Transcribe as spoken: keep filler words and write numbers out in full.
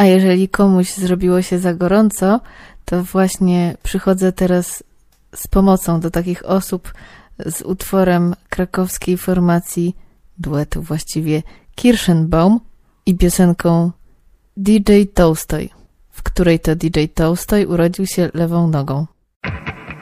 A jeżeli komuś zrobiło się za gorąco, to właśnie przychodzę teraz z pomocą do takich osób z utworem krakowskiej formacji, duetu właściwie, Kirschenbaum i piosenką D J Tolstoj, w której to D J Tolstoj urodził się lewą nogą.